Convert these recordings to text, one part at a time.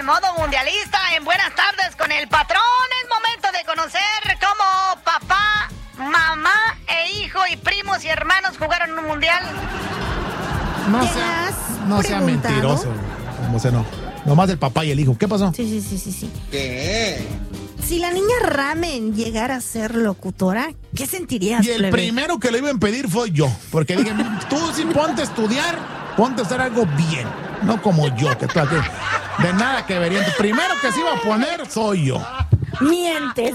modo mundialista en Buenas Tardes con el Patrón. Es momento de conocer cómo papá, mamá e hijo y primos y hermanos jugaron un mundial. No sea mentiroso. Nomás el papá y el hijo. ¿Qué pasó? Sí. ¿Qué? Si la niña Ramen llegara a ser locutora, ¿qué sentirías? Y el primero que le iba a impedir fue yo. Porque dije, tú sí ponte a estudiar, ponte a hacer algo bien. No como yo, que de nada que vería. El primero que se iba a poner soy yo. Mientes.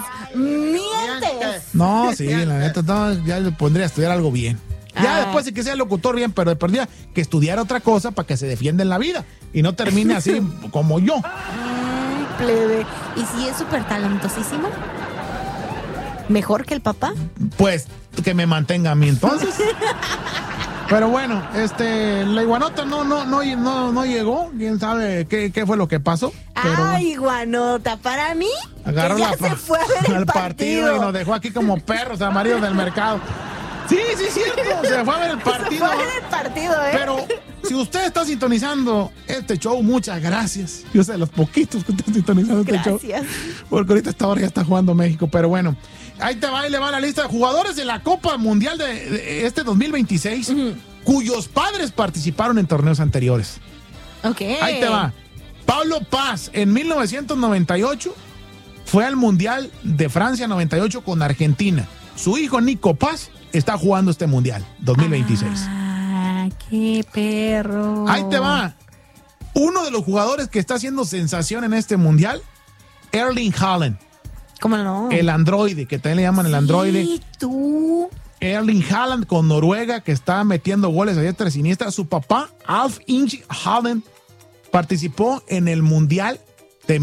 No, sí, la neta, no, ya le pondría a estudiar algo bien. Ya después sí que sea locutor bien, pero de perdida que estudiar otra cosa para que se defienda en la vida y no termine así como yo. Plebe. ¿Y si es súper talentosísimo? ¿Mejor que el papá? Pues que me mantenga a mí entonces. Pero bueno, la iguanota no llegó. ¿Quién sabe qué fue lo que pasó? Pero, iguanota, para mí agarró se fue a ver el partido y nos dejó aquí como perros amarillos del mercado. Sí, cierto. Se fue a ver el partido. Pero si usted está sintonizando este show, muchas gracias. Yo sé de los poquitos que están sintonizando este show. Porque ahorita esta hora ya está jugando México. Pero bueno, ahí le va la lista de jugadores de la Copa Mundial de este 2026, cuyos padres participaron en torneos anteriores. Ok. Ahí te va. Pablo Paz, en 1998, fue al Mundial de Francia 98 con Argentina. Su hijo Nico Paz está jugando este Mundial 2026. ¡Qué perro! Ahí te va. Uno de los jugadores que está haciendo sensación en este Mundial, Erling Haaland. ¿Cómo no? El androide, que también le llaman el androide. Sí, tú. Erling Haaland con Noruega, que está metiendo goles a diestra y siniestra. Su papá, Alf Inge Haaland, participó en el Mundial de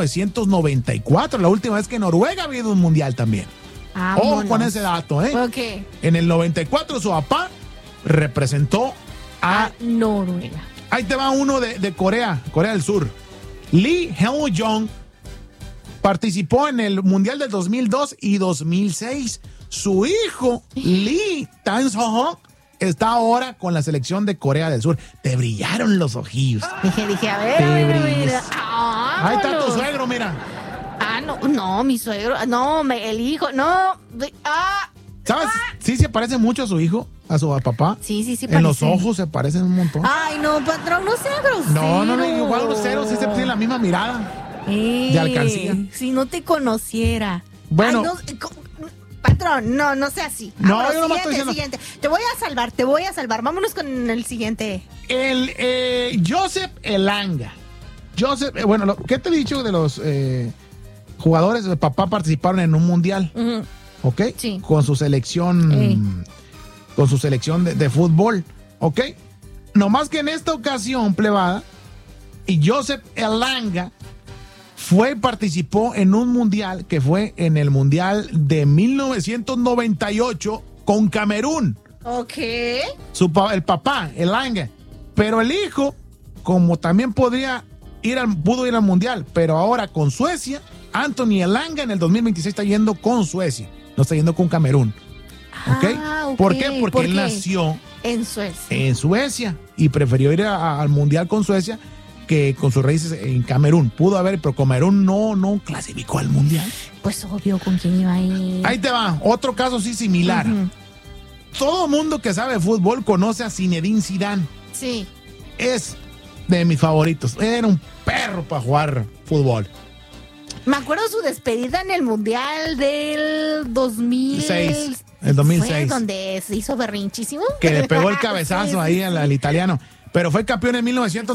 1994, la última vez que Noruega ha habido un Mundial también. Ojo con ese dato, ¿eh? Okay. En el 94 su papá representó a Noruega. Ahí te va uno de Corea del Sur. Lee Hyun-jong participó en el Mundial del 2002 y 2006. Su hijo, Lee Tan-soo, está ahora con la selección de Corea del Sur. Te brillaron los ojillos. Dije, a ver. Mira. Ahí está tu suegro, mira. No, mi suegro, el hijo, no. ¿Sabes? Sí se parece mucho a su hijo, a su papá. Sí, parece. En los ojos se parecen un montón. Ay, no, patrón, no sea grosero. No, igual grosero, sí se tiene la misma mirada. De alcancía. Si no te conociera. Bueno. Ay, patrón, no sea así. No, yo no me estoy diciendo. Siguiente. Te voy a salvar. Vámonos con el siguiente. Joseph Elanga. ¿Qué te he dicho de los jugadores de papá participaron en un mundial? ¿Ok? Sí. Con su selección, de fútbol. ¿Ok? Nomás que en esta ocasión, plebada, y Joseph Elanga participó en un mundial que fue en el mundial de 1998 con Camerún. Ok. El papá, Elanga. Pero el hijo, como también pudo ir al mundial, pero ahora con Suecia, Anthony Elanga en el 2026 está yendo con Suecia, no está yendo con Camerún. ¿Ok? ¿Por qué? Porque él nació en Suecia y prefirió ir al mundial con Suecia que con sus raíces en Camerún. Pudo haber, pero Camerún no clasificó al mundial. Pues obvio, ¿con quién iba a ir? Ahí te va, otro caso sí similar. Todo mundo que sabe de fútbol conoce a Zinedine Zidane. Sí. Es de mis favoritos. Era un perro para jugar fútbol. Me acuerdo su despedida en el Mundial del 2006. El 2006. ¿Fue donde se hizo berrinchísimo? Que le pegó el cabezazo ahí al italiano. Pero fue campeón en 1990.